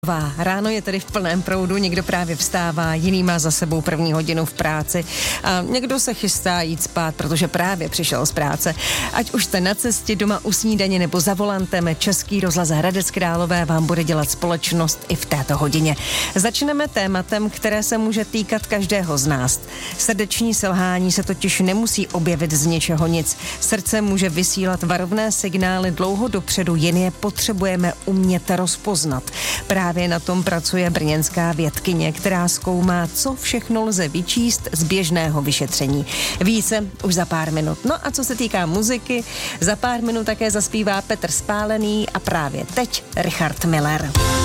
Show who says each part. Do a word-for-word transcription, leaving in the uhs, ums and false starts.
Speaker 1: Ráno je tedy v plném proudu, někdo právě vstává, jiný má za sebou první hodinu v práci a někdo se chystá jít spát, protože právě přišel z práce. Ať už jste na cestě, doma u snídaně nebo za volantem, Český rozhlas Hradec Králové vám bude dělat společnost i v této hodině. Začneme tématem, které se může týkat každého z nás. Srdeční selhání se totiž nemusí objevit z ničeho nic. Srdce může vysílat varovné signály dlouho dopředu, jen je potřebujeme umět rozpoznat. Právě Právě na tom pracuje brněnská vědkyně, která zkoumá, co všechno lze vyčíst z běžného vyšetření. Více už za pár minut. No a co se týká muziky, za pár minut také zaspívá Petr Spálený a právě teď Richard Miller.